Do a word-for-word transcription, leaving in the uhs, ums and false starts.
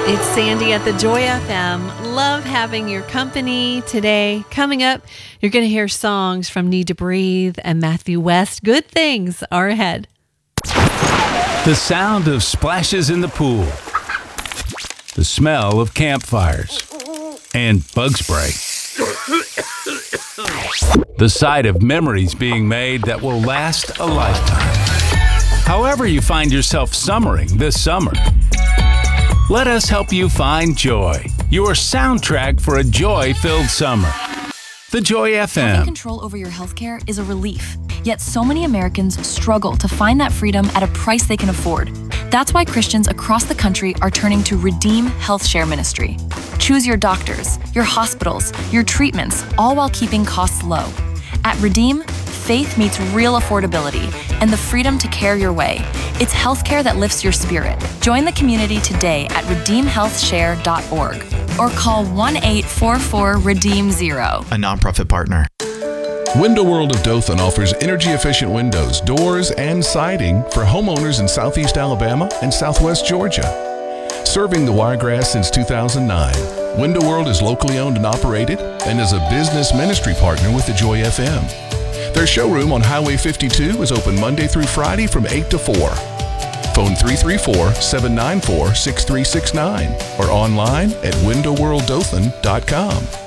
It's Sandy at the Joy F M. Love having your company today. Coming up, you're going to hear songs from Need to Breathe and Matthew West. Good things are ahead. The sound of splashes in the pool. The smell of campfires. And bug spray. The sight of memories being made that will last a lifetime. However you find yourself summering this summer, let us help you find joy, your soundtrack for a joy-filled summer. The Joy F M. Having control over your healthcare is a relief, yet so many Americans struggle to find that freedom at a price they can afford. That's why Christians across the country are turning to Redeem Health Share Ministry. Choose your doctors, your hospitals, your treatments, all while keeping costs low. At Redeem, faith meets real affordability and the freedom to care your way. It's healthcare that lifts your spirit. Join the community today at redeem health share dot org or call one eight four four redeem zero. A nonprofit partner. Window World of Dothan offers energy-efficient windows, doors, and siding for homeowners in Southeast Alabama and Southwest Georgia. Serving the Wiregrass since two thousand nine, Window World is locally owned and operated and is a business ministry partner with the Joy F M. Their showroom on Highway fifty-two is open Monday through Friday from eight to four. Phone three three four, seven nine four, six three six nine or online at window world dothan dot com.